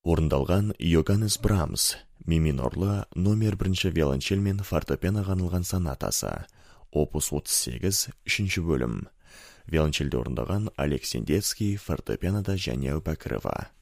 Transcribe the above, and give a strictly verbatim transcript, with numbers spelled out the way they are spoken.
Орындалған Йоганнес Брамс, ми минорлы номер бірінші виолончель мен фортепианоға арналған сонатасы, опус отыз сегіз, үшінші бөлім. Виолончельде орындаған Олег Сендецкий, фортепианода Жәния Әубәкірова.